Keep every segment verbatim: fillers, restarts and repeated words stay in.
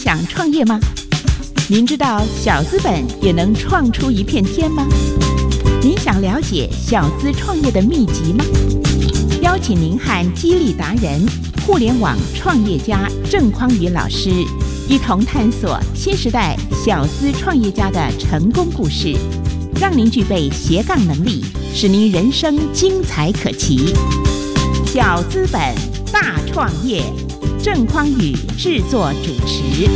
想创业吗？您知道小资本也能创出一片天吗？您想了解小资创业的秘籍吗？邀请您和激励达人、互联网创业家郑匡宇老师一同探索新时代小资创业家的成功故事，让您具备斜杠能力，使您人生精彩可期。小资本大创业，郑匡宇制作主持。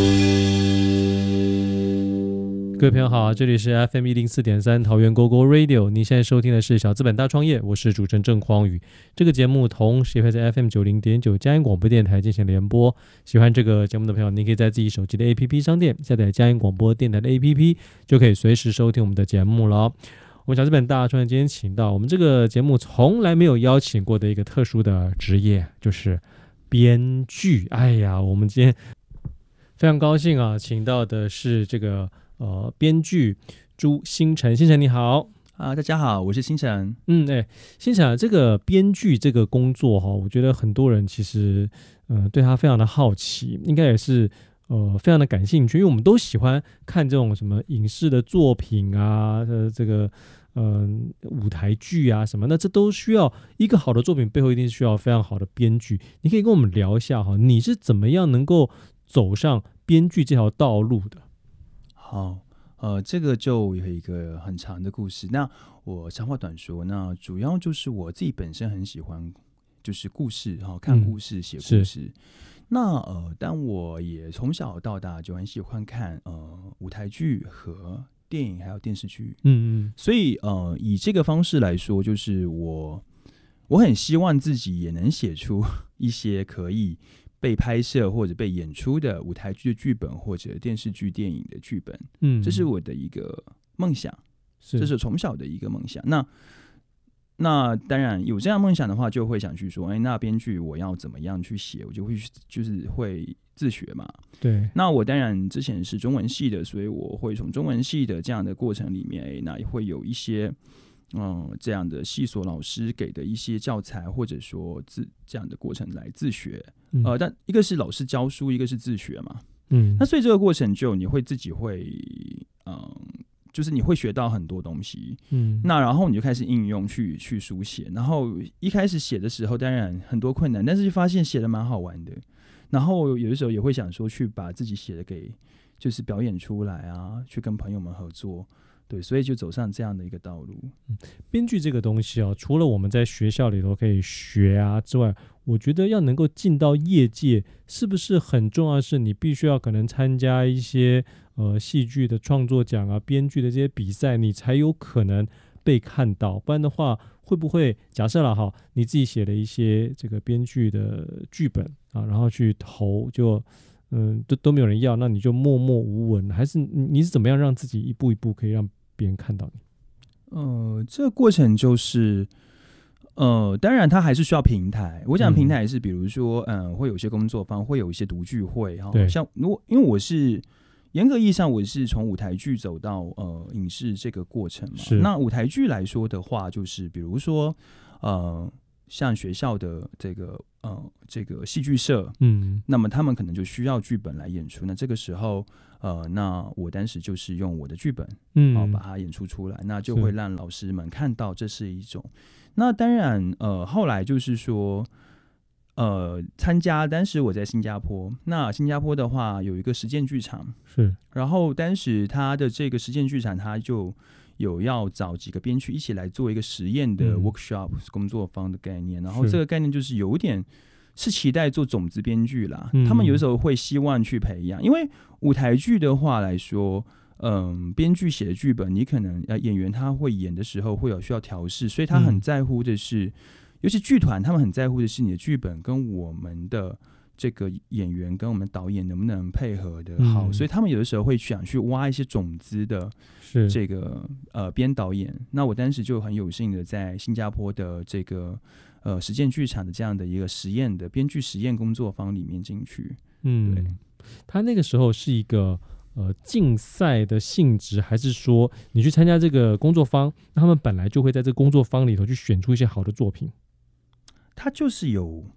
各位朋友好，这里是 F M 一零四点三 桃园 Go Go Radio， 您现在收听的是小资本大创业，我是主持人郑匡宇。这个节目同时也会在 F M 九十点九 佳音广播电台进行联播。喜欢这个节目的朋友，您可以在自己手机的 A P P 商店下载佳音广播电台的 A P P， 就可以随时收听我们的节目了。我们小资本大创业今天请到我们这个节目从来没有邀请过的一个特殊的职业，就是编剧。哎呀，我们今天非常高兴啊，请到的是这个呃，编剧朱星辰。星辰你好啊，大家好，我是星辰。 嗯，哎，星辰啊，这个编剧这个工作哈，我觉得很多人其实呃对他非常的好奇，应该也是呃非常的感兴趣，因为我们都喜欢看这种什么影视的作品啊，呃，这个呃舞台剧啊什么，那这都需要一个好的作品背后一定是需要非常好的编剧。你可以跟我们聊一下哈，你是怎么样能够走上编剧这条道路的？ 好，呃，这个就有一个很长的故事。那我长话短说，那主要就是我自己本身很喜欢，就是故事哈，看故事、写、嗯、故事。那呃，但我也从小到大就很喜欢看呃舞台剧和电影，还有电视剧。嗯嗯。所以呃，以这个方式来说，就是我我很希望自己也能写出一些可以被拍摄或者被演出的舞台剧的剧本，或者电视剧、电影的剧本。嗯，这是我的一个梦想，这是从小的一个梦想。那那当然有这样梦想的话，就会想去说，哎，那编剧我要怎么样去写？我就会就是会自学嘛。对。那我当然之前是中文系的，所以我会从中文系的这样的过程里面，哎，那也会有一些。嗯，这样的系所老师给的一些教材，或者说自这样的过程来自学，嗯、呃，但一个是老师教书，一个是自学嘛，嗯，那所以这个过程就你会自己会，嗯，就是你会学到很多东西，嗯，那然后你就开始应用去去书写，然后一开始写的时候当然很多困难，但是就发现写的蛮好玩的，然后有的时候也会想说去把自己写的给就是表演出来啊，去跟朋友们合作。对，所以就走上这样的一个道路。 嗯，编剧这个东西啊，除了我们在学校里头可以学啊之外，我觉得要能够进到业界，是不是很重要的是你必须要可能参加一些呃戏剧的创作奖啊、编剧的这些比赛，你才有可能被看到。不然的话，会不会假设了哈，你自己写了一些这个编剧的剧本啊，然后去投就。嗯，都都没有人要，那你就默默无闻，还是你是怎么样让自己一步一步可以让别人看到你？ 呃，这个过程就是，呃，当然它还是需要平台。我讲平台是，比如说，嗯、呃，会有一些工作坊，会有一些读剧会哈。像如果因为我是严格意义上我是从舞台剧走到呃影视这个过程嘛。那舞台剧来说的话，就是比如说，呃。像学校的这个呃这个戏剧社，嗯，那么他们可能就需要剧本来演出。那这个时候，呃，那我当时就是用我的剧本，嗯，哦，把它演出出来，那就会让老师们看到这是一种。那当然，呃，后来就是说，呃，参加当时我在新加坡，那新加坡的话有一个实践剧场，是，然后当时他的这个实践剧场，他就。有要找几个编剧一起来做一个实验的 workshop、嗯、工作坊的概念，然后这个概念就是有点是期待做种子编剧啦、嗯，他们有的时候会希望去培养，因为舞台剧的话来说，嗯，编剧写的剧本，你可能呃演员他会演的时候会有需要调试，所以他很在乎的是，嗯、尤其剧团他们很在乎的是你的剧本跟我们的。这个演员跟我们导演能不能配合的好、嗯，所以他们有的时候会想去挖一些种子的这个呃编导演。那我当时就很有幸的在新加坡的这个呃实践剧场的这样的一个实验的编剧实验工作坊里面进去。嗯，对， 他那个时候是一个呃竞赛的性质，还是说你去参加这个工作坊，那他们本来就会在这个工作坊里头去选出一些好的作品？ 他就是有。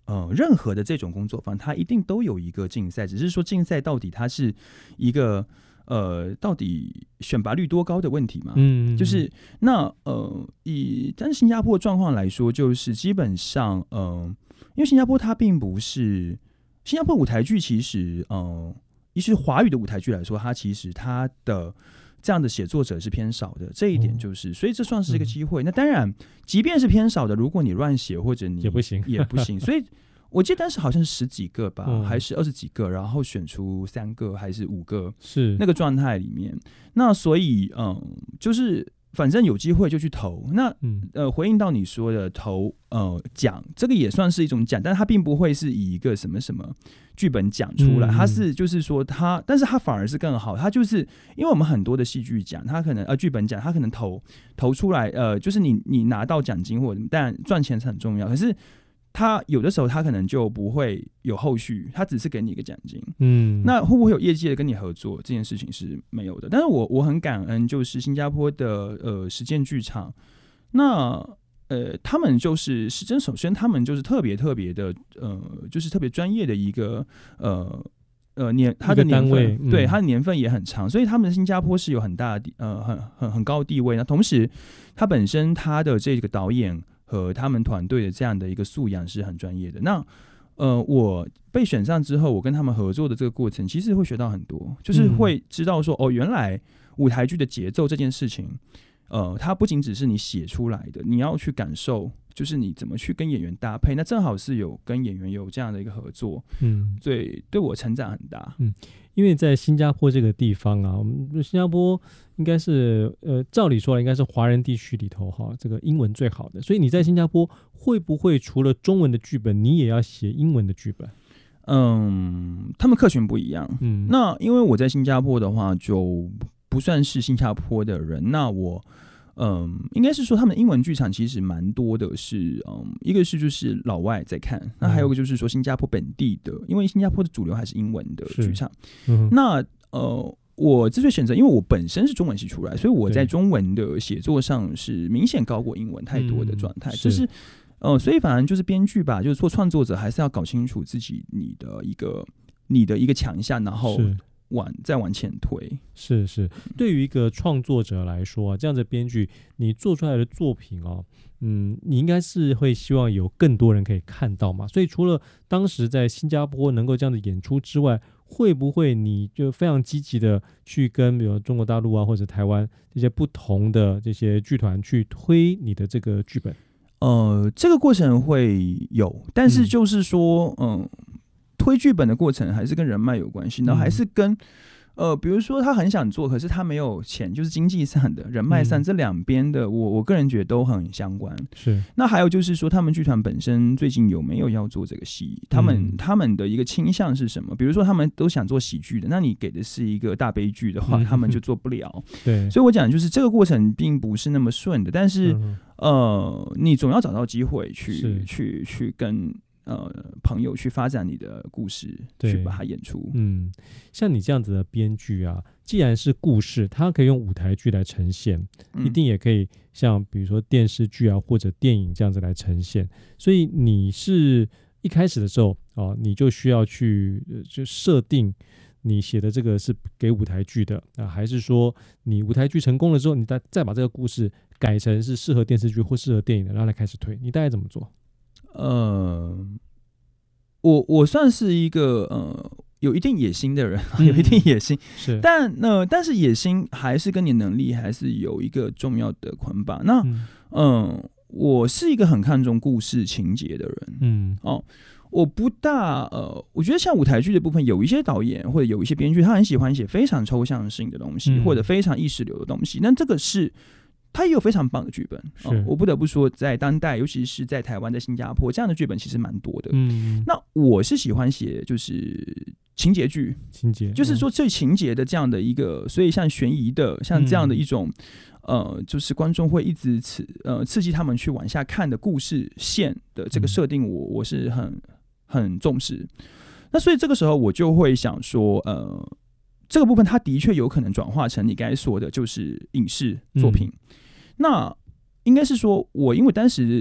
呃，任何的这种工作坊，它一定都有一个竞赛，只是说竞赛到底它是一个呃，到底选拔率多高的问题嘛？嗯，就是那呃，以但是新加坡的状况来说，就是基本上呃，因为新加坡它并不是新加坡舞台剧，其实呃，一是华语的舞台剧来说，它其实它的这样的写作者是偏少的，这一点就是，所以这算是一个机会。嗯、那当然，即便是偏少的，如果你乱写或者你也不行， 也不行。所以我记得当时好像是十几个吧，嗯、还是二十几个，然后选出三个还是五个， 是那个状态里面。那所以，嗯，就是反正有机会就去投。那、嗯、呃，回应到你说的投呃奖，这个也算是一种奖，但是它并不会是以一个什么什么剧本奖出来，它是就是说它，但是它反而是更好，它就是因为我们很多的戏剧奖，它可能呃剧本奖，它可能投投出来，呃，就是你你拿到奖金或者但赚钱是很重要，可是它有的时候它可能就不会有后续，它只是给你一个奖金，嗯，那会不会有业界的跟你合作这件事情是没有的，但是我我很感恩，就是新加坡的呃实践剧场，那。呃，他们就是是真，首先他们就是特别特别的，呃，就是特别专业的一个呃呃年，他的年份，嗯、对，他的年份也很长，所以他们的新加坡是有很大的呃很很很高的地位。那同时，他本身他的这个导演和他们团队的这样的一个素养是很专业的。那呃，我被选上之后，我跟他们合作的这个过程，其实会学到很多，就是会知道说，哦，原来舞台剧的节奏这件事情。呃，它不仅只是你写出来的，你要去感受，就是你怎么去跟演员搭配。那正好是有跟演员有这样的一个合作，嗯，对，对我成长很大。 嗯，因为在新加坡这个地方啊，我们新加坡应该是呃，照理说来应该是华人地区里头哈，这个英文最好的。所以你在新加坡会不会除了中文的剧本，你也要写英文的剧本？ 嗯，他们客群不一样。嗯，那因为我在新加坡的话就。不算是新加坡的人，那我，嗯，应该是说他们英文剧场其实蛮多的是，嗯，一个是就是老外在看，那还有一个就是说新加坡本地的，因为新加坡的主流还是英文的剧场。嗯、那呃，我之所以选择，因为我本身是中文系出来，所以我在中文的写作上是明显高过英文太多的状态，嗯、就是。呃，所以反正就是编剧吧，就是做创作者还是要搞清楚自己你的一个你的一个强项，然后。往再往前推， 是是，对于一个创作者来说、啊，这样的编剧，你做出来的作品哦，嗯，你应该是会希望有更多人可以看到嘛。所以除了当时在新加坡能够这样的演出之外，会不会你就非常积极的去跟比如中国大陆啊或者台湾这些不同的这些剧团去推你的这个剧本？ 呃，这个过程会有，但是就是说，嗯。呃推剧本的过程还是跟人脉有关系，然后还是跟、嗯、呃，比如说他很想做，可是他没有钱，就是经济上的、人脉上、嗯、这两边的，我我个人觉得都很相关。 是。 那还有就是说，他们剧团本身最近有没有要做这个戏？他们、嗯、他们的一个倾向是什么？比如说他们都想做喜剧的，那你给的是一个大悲剧的话，嗯、他们就做不了。 对。 所以我讲就是这个过程并不是那么顺的，但是、嗯、呃，你总要找到机会去去去跟。呃，朋友去发展你的故事，去把它演出。 嗯，像你这样子的编剧啊，既然是故事，它可以用舞台剧来呈现，嗯、一定也可以像比如说电视剧啊或者电影这样子来呈现。所以你是一开始的时候啊，你就需要去、呃、就设定你写的这个是给舞台剧的啊，还是说你舞台剧成功了之后，你再再把这个故事改成是适合电视剧或适合电影的，然后来开始推？你大概怎么做？ 呃，我我算是一个呃有一定野心的人，有一定野心， 嗯、是， 但呃，但是野心还是跟你能力还是有一个重要的捆绑。那嗯、呃，我是一个很看重故事情节的人，嗯，哦，我不大呃，我觉得像舞台剧的部分，有一些导演或者有一些编剧，他很喜欢写非常抽象性的东西，嗯、或者非常意识流的东西，那这个是。他也有非常棒的剧本、哦，我不得不说，在当代，尤其是在台湾、在新加坡，这样的剧本其实蛮多的。嗯，那我是喜欢写就是情节剧， 情节就是说最情节的这样的一个，所以像悬疑的，像这样的一种，嗯、呃，就是观众会一直刺呃刺激他们去往下看的故事线的这个设定我，我我是很很重视。那所以这个时候我就会想说，呃，这个部分它的确有可能转化成你刚才说的，就是影视作品。嗯，那应该是说，我因为当时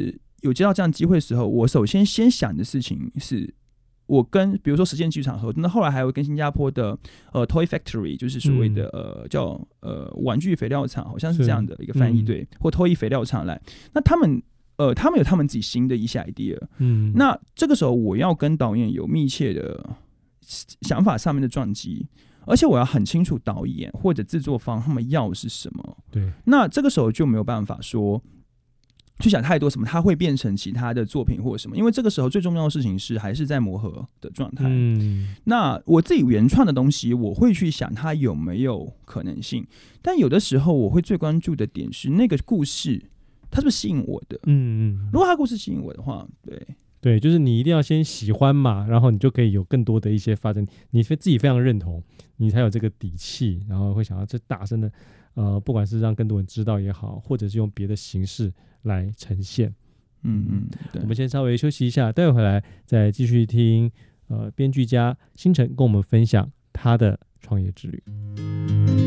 有接到这样机会的时候，我首先先想的事情是，我跟比如说实践剧场合作，那后来还有跟新加坡的呃 Toy Factory， 就是所谓的、嗯、呃叫呃玩具肥料厂，好像是这样的一个翻译、嗯、对，或 Toy 肥料厂来，那他们呃他们有他们自己新的一些 idea， 嗯，那这个时候我要跟导演有密切的想法上面的撞击。而且我要很清楚导演或者制作方他们要的是什么， 对， 那这个时候就没有办法说去想太多什么，它会变成其他的作品或者什么，因为这个时候最重要的事情是还是在磨合的状态。嗯，那我自己原创的东西，我会去想它有没有可能性，但有的时候我会最关注的点是那个故事它是不是吸引我的。嗯嗯，如果它故事吸引我的话，对。 对，就是你一定要先喜欢嘛，然后你就可以有更多的一些发展，你自己非常认同，你才有这个底气，然后会想要这大声的，呃，不管是让更多人知道也好，或者是用别的形式来呈现。嗯嗯，我们先稍微休息一下，待会回来再继续听呃编剧家星辰跟我们分享他的创业之旅。